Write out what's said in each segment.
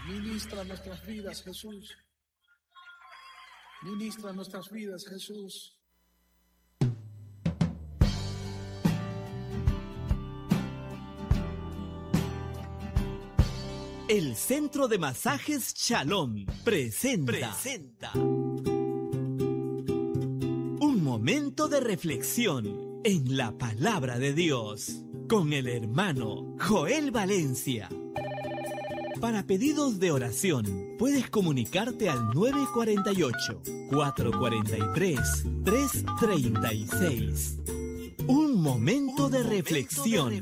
Ministra nuestras vidas, Jesús. Ministra nuestras vidas, Jesús. El Centro de Masajes Shalom presenta un momento de reflexión en la palabra de Dios con el hermano Joel Valencia. Para pedidos de oración, puedes comunicarte al 943-443-336. Un momento de reflexión.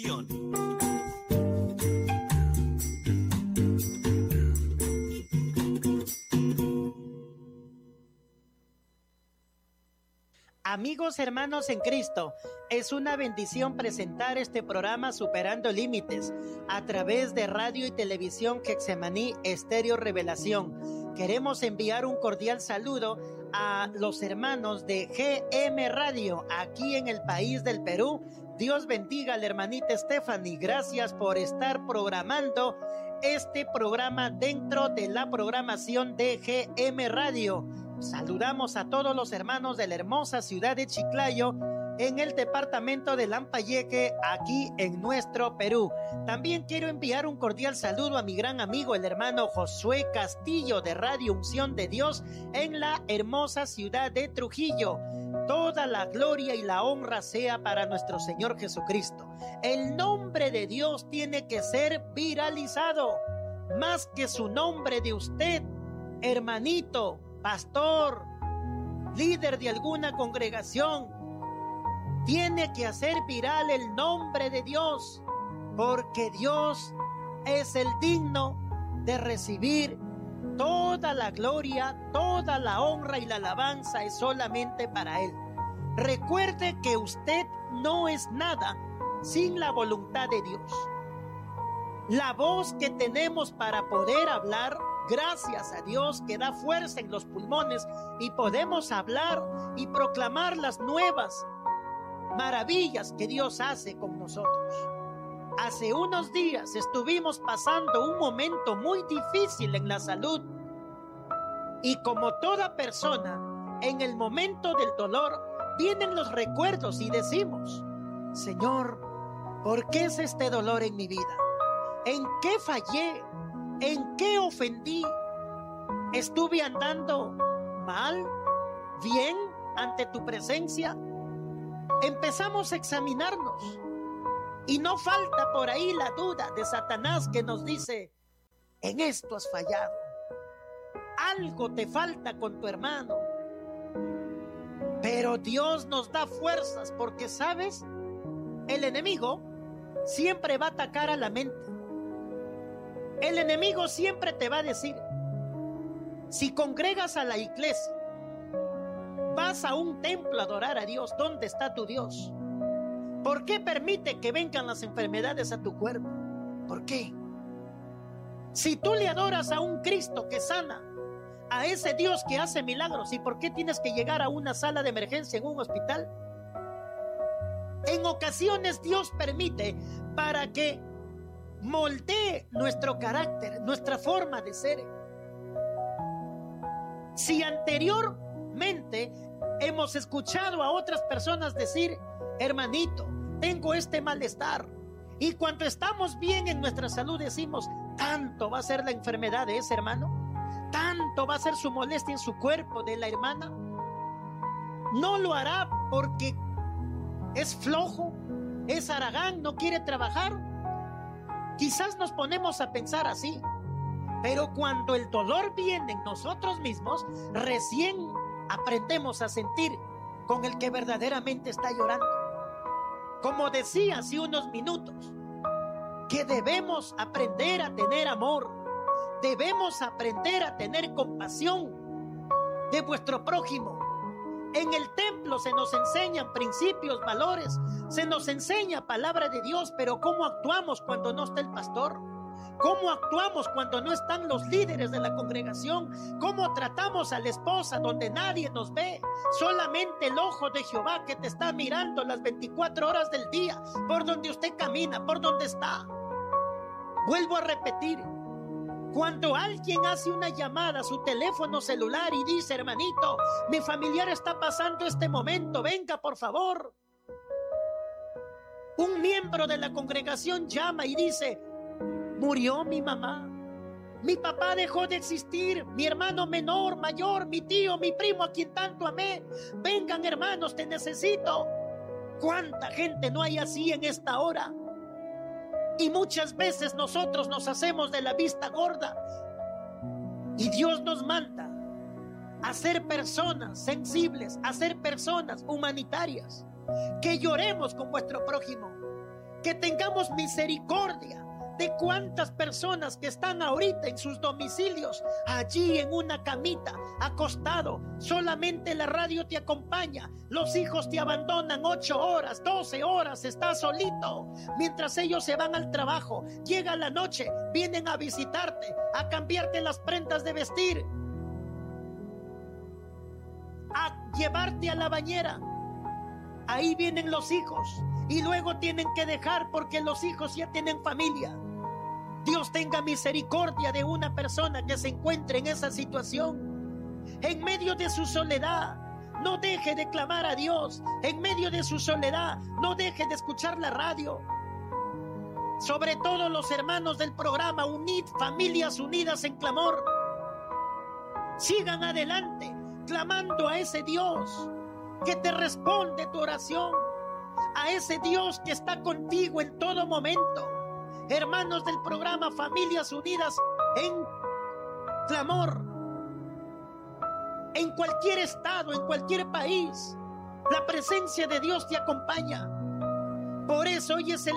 Amigos, hermanos en Cristo, es una bendición presentar este programa Superando Límites a través de radio y televisión Getsemaní Estéreo Revelación. Queremos enviar un cordial saludo a los hermanos de GM Radio aquí en el país del Perú. Dios bendiga a la hermanita Stephanie. Gracias por estar programando este programa dentro de la programación de GM Radio. Saludamos a todos los hermanos de la hermosa ciudad de Chiclayo, en el departamento de Lambayeque, aquí en nuestro Perú. También quiero enviar un cordial saludo a mi gran amigo, el hermano Josué Castillo, de Radio Unción de Dios, en la hermosa ciudad de Trujillo. Toda la gloria y la honra sea para nuestro Señor Jesucristo. El nombre de Dios tiene que ser viralizado, más que su nombre de usted, hermanito, pastor, líder de alguna congregación. Tiene que hacer viral el nombre de Dios, porque Dios es el digno de recibir toda la gloria, toda la honra y la alabanza es solamente para Él. Recuerde que usted no es nada sin la voluntad de Dios. La voz que tenemos para poder hablar, gracias a Dios que da fuerza en los pulmones y podemos hablar y proclamar las nuevas maravillas que Dios hace con nosotros. Hace unos días estuvimos pasando un momento muy difícil en la salud y como toda persona, en el momento del dolor vienen los recuerdos y decimos: Señor, ¿por qué es este dolor en mi vida? ¿En qué fallé? ¿En qué ofendí? ¿Estuve andando mal? ¿Bien ante tu presencia? Empezamos a examinarnos y no falta por ahí la duda de Satanás que nos dice: en esto has fallado, algo te falta con tu hermano. Pero Dios nos da fuerzas porque, ¿sabes? El enemigo siempre va a atacar a la mente. El enemigo siempre te va a decir: si congregas a la iglesia, vas a un templo a adorar a Dios, ¿dónde está tu Dios? ¿Por qué permite que vengan las enfermedades a tu cuerpo? ¿Por qué? Si tú le adoras a un Cristo que sana, a ese Dios que hace milagros, ¿y por qué tienes que llegar a una sala de emergencia en un hospital? En ocasiones Dios permite para que moldee nuestro carácter, nuestra forma de ser. Si anteriormente hemos escuchado a otras personas decir: hermanito, tengo este malestar, y cuando estamos bien en nuestra salud decimos: tanto va a ser la enfermedad de ese hermano, tanto va a ser su molestia en su cuerpo de la hermana. No lo hará porque es flojo, es haragán, no quiere trabajar. Quizás nos ponemos a pensar así, pero cuando el dolor viene en nosotros mismos, recién aprendemos a sentir con el que verdaderamente está llorando. Como decía hace unos minutos, que debemos aprender a tener amor, debemos aprender a tener compasión de vuestro prójimo. En el templo se nos enseñan principios, valores, se nos enseña palabra de Dios, pero ¿cómo actuamos cuando no está el pastor? ¿Cómo actuamos cuando no están los líderes de la congregación? ¿Cómo tratamos a la esposa donde nadie nos ve? Solamente el ojo de Jehová que te está mirando las 24 horas del día, por donde usted camina, por donde está. Vuelvo a repetir, Cuando alguien hace una llamada a su teléfono celular y dice: hermanito, mi familiar está pasando este momento, venga por favor. Un miembro de la congregación llama y dice: murió mi mamá, mi papá dejó de existir, mi hermano menor, mayor, mi tío, mi primo a quien tanto amé. Vengan hermanos, te necesito. ¿Cuánta gente no hay así en esta hora? Y muchas veces nosotros nos hacemos de la vista gorda. Y Dios nos manda a ser personas sensibles, a ser personas humanitarias. Que lloremos con vuestro prójimo. Que tengamos misericordia de cuántas personas que están ahorita en sus domicilios, allí en una camita, acostado, solamente la radio te acompaña, los hijos te abandonan 8 horas, 12 horas, estás solito, mientras ellos se van al trabajo, llega la noche, vienen a visitarte, a cambiarte las prendas de vestir, a llevarte a la bañera. Ahí vienen los hijos y luego tienen que dejar porque los hijos ya tienen familia. Dios tenga misericordia de una persona que se encuentre en esa situación. En medio de su soledad, no deje de clamar a Dios. En medio de su soledad, no deje de escuchar la radio. Sobre todo los hermanos del programa UNID, Familias Unidas en Clamor. Sigan adelante, clamando a ese Dios que te responde tu oración, a ese Dios que está contigo en todo momento. Hermanos del programa Familias Unidas en Clamor, en cualquier estado, en cualquier país, la presencia de Dios te acompaña. Por eso hoy es el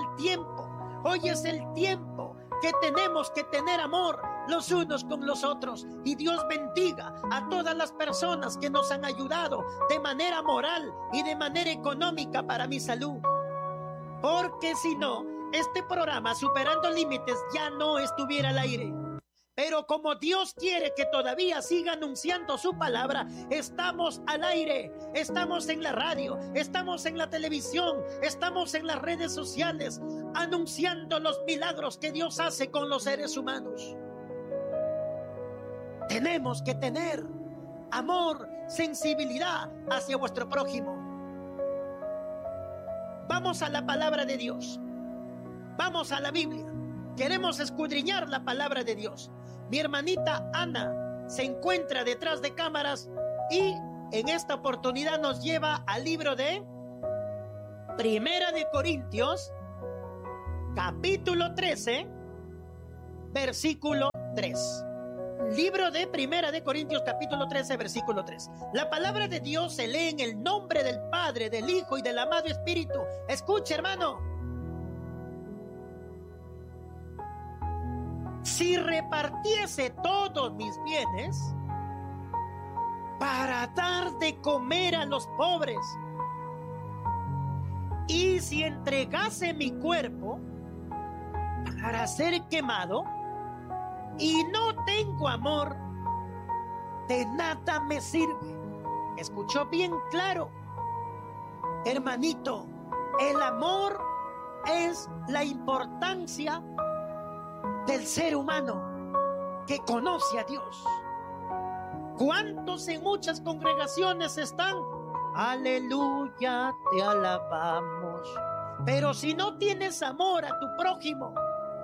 tiempo que tenemos que tener amor los unos con los otros. Y Dios bendiga a todas las personas que nos han ayudado de manera moral y de manera económica para mi salud. Porque si no, este programa Superando Límites ya no estuviera al aire. Pero como Dios quiere que todavía siga anunciando su palabra, estamos al aire, estamos en la radio, estamos en la televisión, estamos en las redes sociales, anunciando los milagros que Dios hace con los seres humanos. Tenemos que tener amor, sensibilidad hacia vuestro prójimo. Vamos a la palabra de Dios. Vamos a la Biblia. Queremos escudriñar la palabra de Dios. Mi hermanita Ana se encuentra detrás de cámaras y en esta oportunidad nos lleva al libro de Primera de Corintios, capítulo 13, versículo 3. Libro de Primera de Corintios, capítulo 13, versículo 3. La palabra de Dios se lee en el nombre del Padre, del Hijo y del amado Espíritu. Escuche, hermano. Si repartiese todos mis bienes para dar de comer a los pobres, y si entregase mi cuerpo para ser quemado, y no tengo amor, de nada me sirve. ¿Escuchó bien claro? Hermanito, el amor es la importancia del ser humano que conoce a Dios. ¿Cuántos en muchas congregaciones están? Aleluya, te alabamos. Pero si no tienes amor a tu prójimo,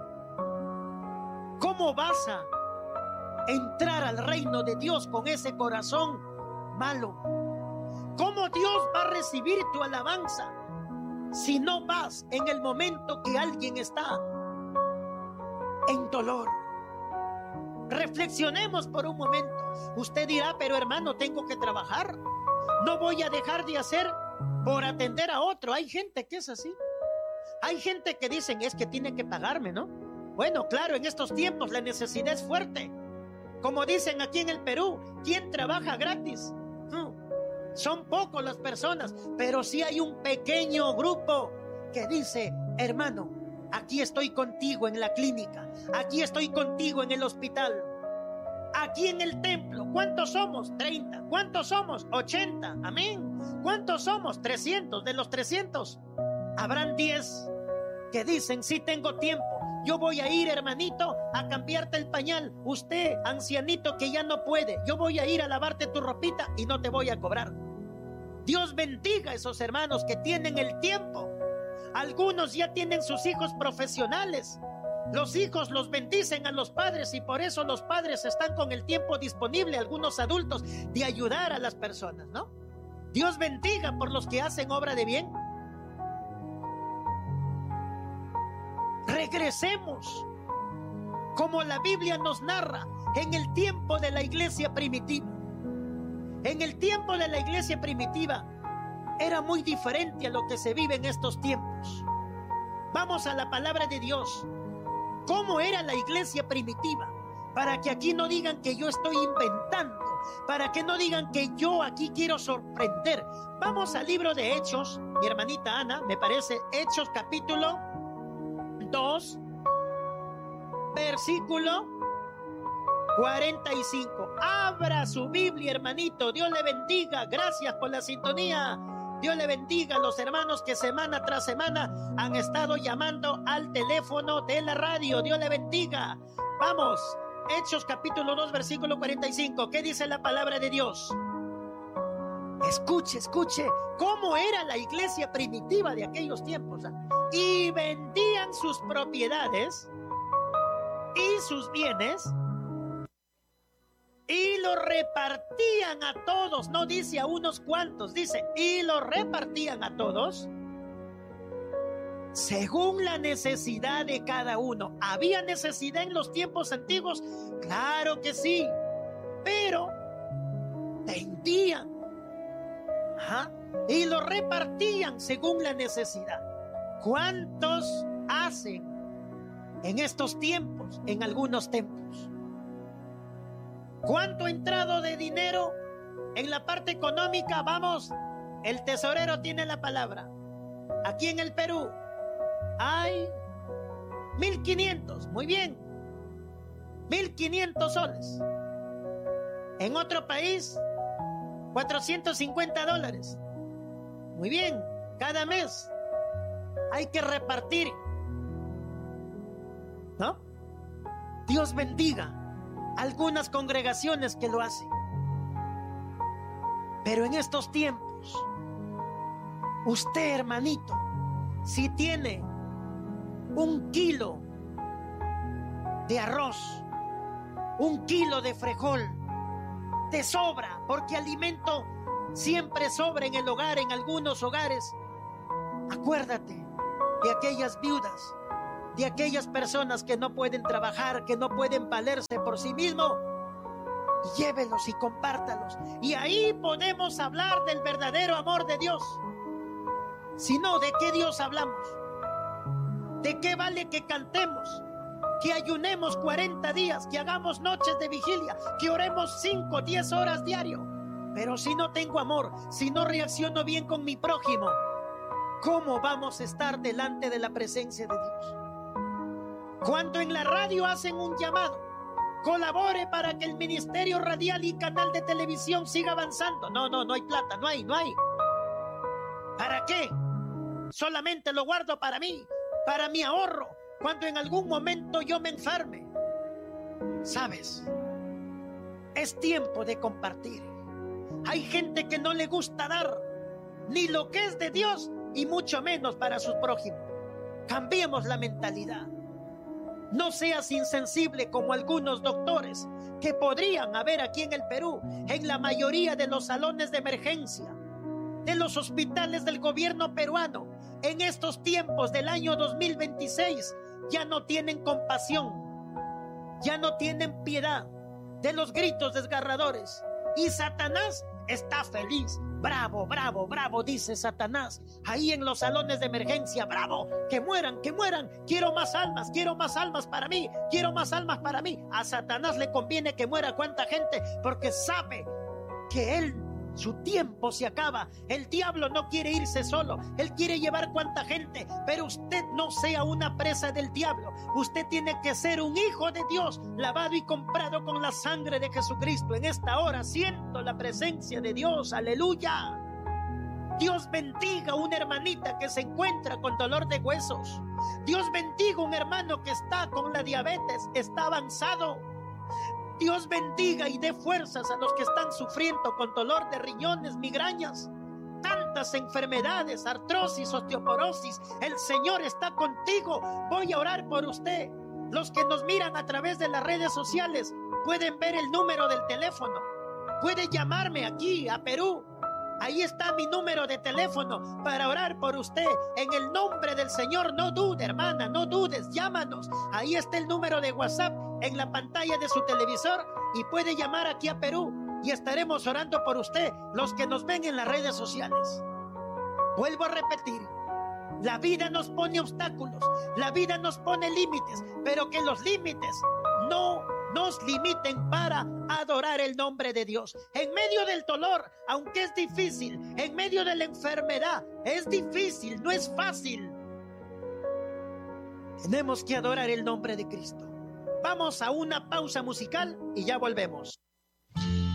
¿cómo vas a entrar al reino de Dios con ese corazón malo? ¿Cómo Dios va a recibir tu alabanza si no vas en el momento que alguien está en dolor? Reflexionemos por un momento. Usted dirá: pero hermano, tengo que trabajar, no voy a dejar de hacer por atender a otro. Hay gente que es así. Hay gente que dicen: es que tiene que pagarme, ¿no? Bueno, claro, en estos tiempos la necesidad es fuerte. Como dicen aquí en el Perú, ¿quién trabaja gratis? Son pocos las personas, pero sí hay un pequeño grupo que dice: hermano, aquí estoy contigo en la clínica, aquí estoy contigo en el hospital, aquí en el templo. ¿Cuántos somos? 30. ¿Cuántos somos? 80. Amén. ¿Cuántos somos? 300. De los 300 habrán 10 que dicen: sí tengo tiempo, Yo voy a ir, hermanito, a cambiarte el pañal. Usted, ancianito que ya no puede, yo voy a ir a lavarte tu ropita y no te voy a cobrar. Dios bendiga a esos hermanos que tienen el tiempo. Algunos ya tienen sus hijos profesionales. Los hijos los bendicen a los padres y por eso los padres están con el tiempo disponible, algunos adultos, de ayudar a las personas, ¿no? Dios bendiga por los que hacen obra de bien. Regresemos, como la Biblia nos narra, en el tiempo de la iglesia primitiva. En el tiempo de la iglesia primitiva era muy diferente a lo que se vive en estos tiempos. Vamos a la palabra de Dios. ¿Cómo era la iglesia primitiva? Para que aquí no digan que yo estoy inventando, para que no digan que yo aquí quiero sorprender. Vamos al libro de Hechos, mi hermanita Ana, me parece, Hechos capítulo 2, versículo 45. Abra su Biblia, hermanito. Dios le bendiga. Gracias por la sintonía. Dios le bendiga a los hermanos que semana tras semana han estado llamando al teléfono de la radio. Dios le bendiga. Vamos, Hechos capítulo 2, versículo 45. ¿Qué dice la palabra de Dios? Escuche, escuche cómo era la iglesia primitiva de aquellos tiempos. Y vendían sus propiedades y sus bienes y lo repartían a todos. No dice a unos cuantos, dice y lo repartían a todos según la necesidad de cada uno. ¿Había necesidad en los tiempos antiguos? Claro que sí, pero vendían y lo repartían según la necesidad. ¿Cuántos hacen en estos tiempos, en algunos templos? ¿Cuánto ha entrado de dinero en la parte económica? Vamos, el tesorero tiene la palabra. Aquí en el Perú hay 1.500, muy bien, 1.500 soles. En otro país, $450. Muy bien, cada mes hay que repartir, ¿no? Dios bendiga algunas congregaciones que lo hacen. Pero en estos tiempos, usted, hermanito, si tiene 1 kilo de arroz, 1 kilo de frijol, te sobra, porque alimento siempre sobra en el hogar, en algunos hogares. Acuérdate de aquellas viudas, de aquellas personas que no pueden trabajar, que no pueden valerse por sí mismos, y llévelos y compártalos. Y ahí podemos hablar del verdadero amor de Dios. Si no, ¿de qué Dios hablamos? ¿De qué vale que cantemos, que ayunemos 40 días, que hagamos noches de vigilia, que oremos 5, 10 horas diario? Pero si no tengo amor, si no reacciono bien con mi prójimo, ¿cómo vamos a estar delante de la presencia de Dios? Cuando en la radio hacen un llamado, colabore para que el ministerio radial y canal de televisión siga avanzando. No hay plata, no hay. ¿Para qué? Solamente lo guardo para mí, para mi ahorro, cuando en algún momento yo me enferme. ¿Sabes? Es tiempo de compartir. Hay gente que no le gusta dar ni lo que es de Dios y mucho menos para sus prójimos. Cambiemos la mentalidad. No seas insensible como algunos doctores que podrían haber aquí en el Perú, en la mayoría de los salones de emergencia, de los hospitales del gobierno peruano. En estos tiempos del año 2026 ya no tienen compasión, ya no tienen piedad de los gritos desgarradores. Y Satanás está feliz. Bravo, dice Satanás, ahí en los salones de emergencia. Bravo, que mueran. Quiero más almas para mí, A Satanás le conviene que muera cuánta gente, porque sabe que su tiempo se acaba. El diablo no quiere irse solo, él quiere llevar cuánta gente. Pero usted no sea una presa del diablo. Usted tiene que ser un hijo de Dios, lavado y comprado con la sangre de Jesucristo. En esta hora siento la presencia de Dios. Aleluya. Dios bendiga a una hermanita que se encuentra con dolor de huesos. Dios bendiga a un hermano que está con la diabetes, está avanzado. Dios bendiga y dé fuerzas a los que están sufriendo con dolor de riñones, migrañas, tantas enfermedades, artrosis, osteoporosis. El Señor está contigo. Voy a orar por usted. Los que nos miran a través de las redes sociales pueden ver el número del teléfono. Puede llamarme aquí a Perú. Ahí está mi número de teléfono para orar por usted. En el nombre del Señor, no dude, hermana, no dudes, llámanos. Ahí está el número de WhatsApp en la pantalla de su televisor y puede llamar aquí a Perú y estaremos orando por usted, los que nos ven en las redes sociales. Vuelvo a repetir, la vida nos pone obstáculos, la vida nos pone límites, pero que los límites no nos limiten para adorar el nombre de Dios. En medio del dolor, aunque es difícil, en medio de la enfermedad, es difícil, no es fácil. Tenemos que adorar el nombre de Cristo. Vamos a una pausa musical y ya volvemos.